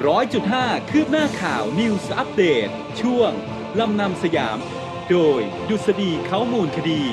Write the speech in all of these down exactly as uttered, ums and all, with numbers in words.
ร้อยจุดห้าคืบหน้าข่าว News Update ช่วงลำนำสยามโดยดุษฎีเขามูลคดี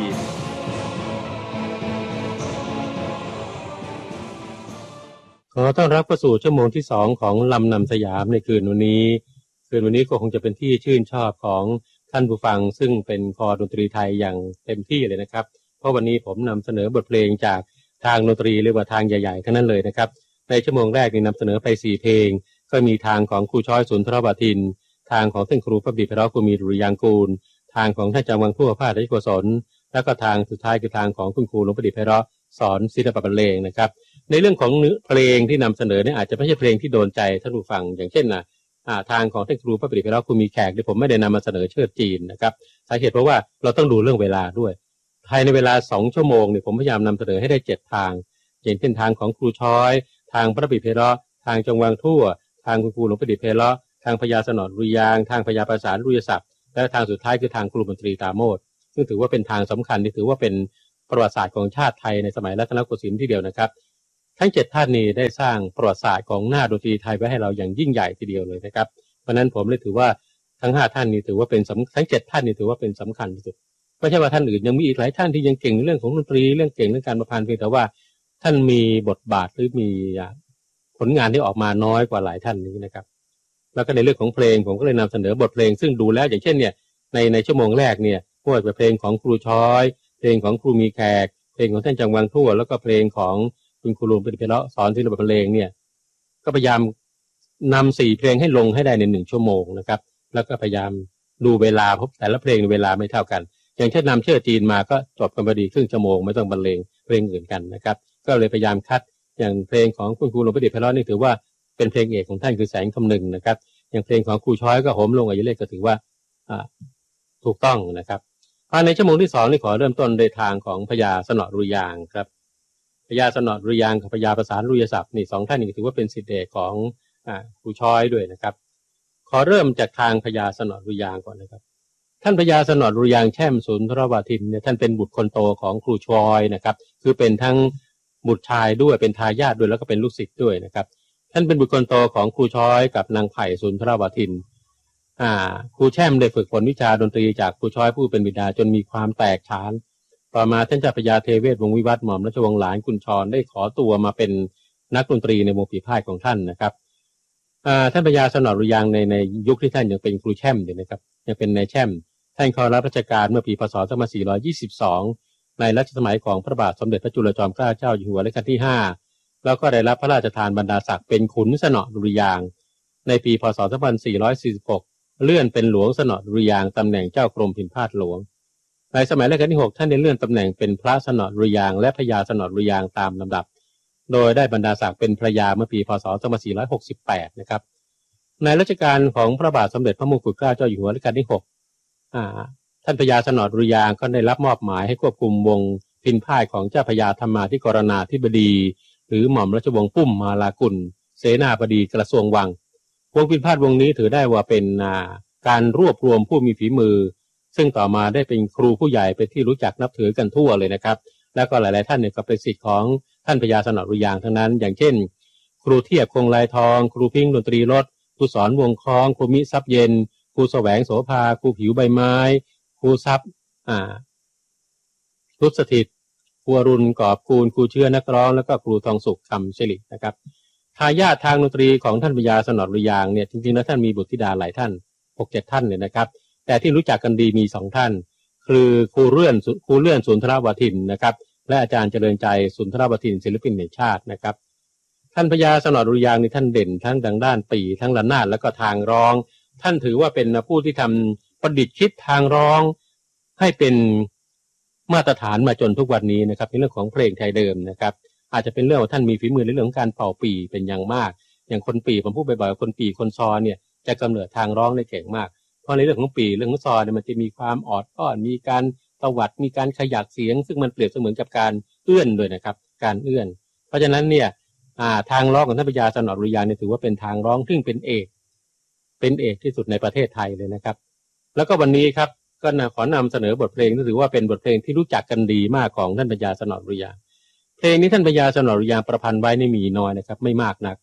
ขอต้อนรับเข้าสู่ชั่วโมงที่สองของลำนำสยามในคืนวันนี้คืนวันนี้ก็คงจะเป็นที่ชื่นชอบของท่านผู้ฟังซึ่งเป็นคอดนตรีไทยอย่างเต็มที่เลยนะครับเพราะวันนี้ผมนำเสนอบทเพลงจากทางดนตรีเรียกว่าทางใหญ่ๆทั้งนั้นเลยนะครับในชั่วโมงแรกนี่นำเสนอไปสี่เพลงก็มีทางของครูช้อยสุนทรวาทินทางของท่านครูพระบิดาไพเราะกุมีดุริยางกูลทางของท่านจำวังทั่วภาคราชกุศลแล้วก็ทางสุดท้ายคือทางของคุณครูหลวงประดิษฐ์ไพเราะสอนศิลปะบรรเลงนะครับในเรื่องของเนื้อเพลงที่นำเสนอเนี่ยอาจจะไม่ใช่เพลงที่โดนใจท่านผู้ฟังอย่างเช่นนะทางของท่านครูพระประดิษฐ์ไพเราะกุมีแขกที่ผมไม่ได้นำมาเสนอเชิดจีนนะครับสาเหตุเพราะว่าเราต้องดูเรื่องเวลาด้วยภายในเวลาสองชั่วโมงเนี่ยผมพยายามนำเสนอให้ได้เจ็ดทางอย่างเช่นทางของครูช้อยทางพระบิดาไพเราะทางจงวังทั่วทางคุณครูหลวงประดิษฐ์ไพเราะทางพญาสนอดุริยางทางพญาประสานรุยศัพท์และทางสุดท้ายคือทางครูมนตรีตาโมดซึ่งถือว่าเป็นทางสำคัญที่ถือว่าเป็นประวัติศาสตร์ของชาติไทยในสมัยรัตนโกสินทร์ทีเดียวนะครับทั้งเจ็ดท่านนี้ได้สร้างประวัติศาสตร์ของหน้าดนตรีไทยไว้ให้เราอย่างยิ่งใหญ่ทีเดียวเลยนะครับเพราะนั้นผมเลยถือว่าทั้งห้าท่านนี้ถือว่าเป็นทั้งเจ็ดท่านนี้ถือว่าเป็นสำคัญที่สุดไม่ใช่ว่าท่านอื่นยังมีอีกหลายท่านที่ยังเก่งในเรื่องของดนตรีเรื่องเก่งเรื่องการประพันธ์เพียงแต่ว่าท่านมีบทบาทหรือมีผลงานที่ออกมาน้อยกว่าหลายท่านนี้นะครับแล้วก็ในเรื่องของเพลงผมก็เลยนำเสนอบทเพลงซึ่งดูแล้วอย่างเช่นเนี่ยในในชั่วโมงแรกเนี่ยพวกเพลงของครูช้อยเพลงของครูมีแขกเพลงของท่านจังวังทั่วแล้วก็เพลงของคุณครูหลวงประดิษฐ์ไพเราะสอนศิลปะบรรเลงเนี่ยก็พยายามนำสี่เพลงให้ลงให้ได้ในหนึ่งชั่วโมงนะครับแล้วก็พยายามดูเวลาเพราะแต่ละเพลงเวลาไม่เท่ากันอย่างเช่นนำเชื่อจีนมาก็จบกันพอดีครึ่งชั่วโมงไม่ต้องบรรเลงเพลงอื่นกันนะครับก็เลยพยายามคัดอย่างเพลงของคุณครูหลวงประดิษฐ์ไพเราะนี่ถือว่าเป็นเพลงเอกของท่านคือแสงคำนึงนะครับอย่างเพลงของครูช้อยก็โหมลงอายุเลขก็ถือว่าอ่าถูกต้องนะครับในชั่วโมงที่สองนี่ขอเริ่มต้นโดยทางของพญาสนอดุริยางครับพญาสนอดุริยางกับพญาประสานรุยศัพท์นี่สองท่านนี้ถือว่าเป็นศิษย์เอกของอ่าครูช้อยด้วยนะครับขอเริ่มจากทางพญาสนอดุริยางก่อนนะครับท่านพญาสนอดุริยางแช่มสุนทรวาทินเนี่ยท่านเป็นบุตรคนโตของครูช้อยนะครับคือเป็นทั้งบุตรชายด้วยเป็นทายาทด้วยแล้วก็เป็นลูกศิษย์ด้วยนะครับท่านเป็นบุตรคนโตของครูช้อยกับนางไผ่สุนทรวาทินอ่าครูแช่มได้ฝึกฝนวิชาดนตรีจากครูช้อยผู้เป็นบิดาจนมีความแตกฉานต่อมาท่านเจ้าพญาเทเวศวงศ์วิวัฒน์หม่อมราชวงศ์หลานกุญชรได้ขอตัวมาเป็นนักดนตรีในวงปีพาดของท่านนะครับอ่าท่านพญาสนอดุริยางในในยุคที่ท่านยังเป็นครูแช่มอยู่นะครับยังเป็นนายแช่มท่านเข้ารับราชการเมื่อปีพ.ศ. สองพันสี่ร้อยยี่สิบสองในรัชสมัยของพระบาทสมเด็จพระจุลจอมเกล้าเจ้าอยู่หัวรัชกาลที่ห้าแล้วก็ได้รับพระราชทานบรรดาศักดิ์เป็นขุนสนอดุริยางในปีพ.ศ. สองพันสี่ร้อยสี่สิบหกเลื่อนเป็นหลวงสนอดุริยางตำแหน่งเจ้ากรมพิมพาทหลวงในสมัยรัชกาลที่หกท่านได้เลื่อนตำแหน่งเป็นพระสนอดุริยางและพญาสนอดุริยางตามลำดับโดยได้บรรดาศักดิ์เป็นพระยาเมื่อปีพ.ศ. สองพันสี่ร้อยหกสิบแปดนะครับในรัชกาลของพระบาทสมเด็จพระมงกุฎเกล้าเจ้าอยู่หัวรัชกาลที่หกอ่าท่านพญาสนอดุริยางก็ได้รับมอบหมายให้ควบคุมวงพิณพ่ายของเจ้าพญาธรรมาธิกรณาธิบดีหรือหม่อมราชวงศ์ปุ้มมาลากุลเสนาบดีกระทรวงวังวงพิณพาทวงนี้ถือได้ว่าเป็นการรวบรวมผู้มีฝีมือซึ่งต่อมาได้เป็นครูผู้ใหญ่เป็นที่รู้จักนับถือกันทั่วเลยนะครับแล้วก็หลายๆท่านเนี่ยก็เป็นศิษย์ของท่านพญาสนอดุริยางทั้งนั้นอย่างเช่นครูเทียบคงลายทองครูพิงค์ดนตรีรถครูสอนวงคล้องครูมิทรัพย์เย็นครูแสวงโสภาครูผิวใบไม้ครูทรัพย์อ่ารุษสถิตครูอรุณกอบกูลครูเชื่อนักร้องแล้วก็ครูทองสุขคำสิรินะครับทายาททางดนตรีของท่านพญาสนอดุริยางเนี่ยจริงๆแล้วท่านมีบุตรธิดาหลายท่าน หกเจ็ด ท่านเลยนะครับแต่ที่รู้จักกันดีมีสองท่านคือครูเลื่อนครูเลื่อนสุนทรวาทินนะครับและอาจารย์เจริญใจสุนทรวาทินศิลปินแห่งชาตินะครับท่านพญาสนอดุริยางนี่ท่านเด่นทั้งดังด้านปี่ทั้งระนาดแล้วก็ทางร้องท่านถือว่าเป็นผู้ที่ทำประดิษฐ์คิดทางร้องให้เป็นมาตรฐานมาจนทุกวันนี้นะครับในเรื่องของเพลงไทยเดิมนะครับอาจจะเป็นเรื่องว่าท่านมีฝีมือในเรื่องของการเป่าปี่เป็นอย่างมากอย่างคนปี่ผมพูดบ่อยๆคนปี่คนซอเนี่ยจะกำเนิดทางร้องได้เก่งมากเพราะในเรื่องของปี่เรื่องของซอเนี่ยมันจะมีความออดอ้อนมีการตวัดมีการขยักเสียงซึ่งมันเปรียบเสมือนกับการเอื้อนด้วยนะครับการเอื้อนเพราะฉะนั้นเนี่ยทางร้องของท่านพญาสนอดุริยางเนี่ยถือว่าเป็นทางร้องซึ่งเป็นเอกเป็นเอกที่สุดในประเทศไทยเลยนะครับแล้วก็วันนี้ครับก็ขอนำเสนอบทเพลงที่ถือว่าเป็นบทเพลงที่รู้จักกันดีมากของท่านพญาสนอดุริยางเพลงนี้ท่านพญาสนอดุริยางประพันธ์ไว้ในมีน้อยนะครับไม่มากนัก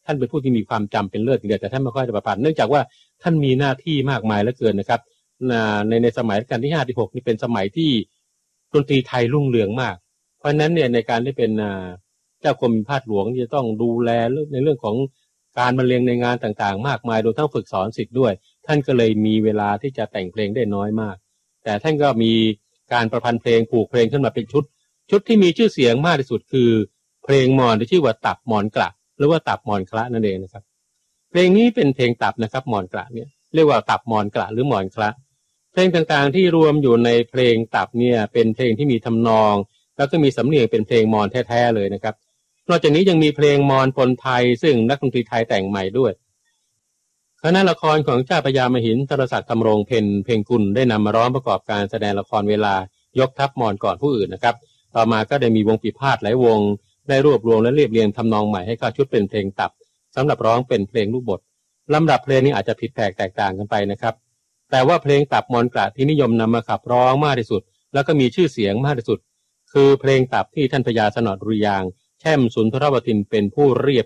ท่านเป็นผู้ที่มีความจำเป็นเลิศทีเดียวแต่ท่านไม่ค่อยจะประพันธ์เนื่องจากว่าท่านมีหน้าที่มากมายเหลือเกินนะครับในในสมัยรัชกาลที่ห้าที่หกนี่เป็นสมัยที่ดนตรีไทยรุ่งเรืองมากเพราะฉะนั้นเนี่ยในการได้เป็นเจ้ากรมพาดหลวงจะต้องดูแลในเรื่องของการบรรเลงในงานต่างๆมากมายโดยทั้งฝึกสอนศิษย์ด้วยท่านก็เลยมีเวลาที่จะแต่งเพลงได้น้อยมากแต่ท่านก็มีการประพันธ์เพลงผูกเพลงขึ้นมาเป็นชุดชุดที่มีชื่อเสียงมากที่สุดคือเพลงมอญที่ชื่อว่าตับมอญกระหรือว่าตับมอญคละนั่นเองนะครับเพลงนี้เป็นเพลงตับนะครับมอญกระเนี่ยเรียกว่าตับมอญกระหรือมอญคละเพลงต่างๆที่รวมอยู่ในเพลงตับเนี่ยเป็นเพลงที่มีทำนองแล้วก็มีสำเนียงเป็นเพลงมอญแท้ๆเลยนะครับนอกจากนี้ยังมีเพลงมอญปนไทยซึ่งนักดนตรีไทยแต่งใหม่ด้วยคณะละครของเจ้าพญามหินทรศักดิ์ธำรงเพ็ญเพ็งกุลได้นำมาร้องประกอบการแสดงละครเวลายกทัพมอญก่อนผู้อื่นนะครับต่อมาก็ได้มีวงปีพาทย์หลายวงได้รวบรวมและเรียบเรียงทำนองใหม่ให้เข้าชุดเป็นเพลงตับสำหรับร้องเป็นเพลงลูกบทลำดับเพลงนี้อาจจะผิดแปลกแตกต่างกันไปนะครับแต่ว่าเพลงตับมอญกระที่นิยมนำมาขับร้องมากที่สุดแล้วก็มีชื่อเสียงมากที่สุดคือเพลงตับที่ท่านพญาสนอดุริยางค์แช่มสุนทรวทินเป็นผู้เรียบ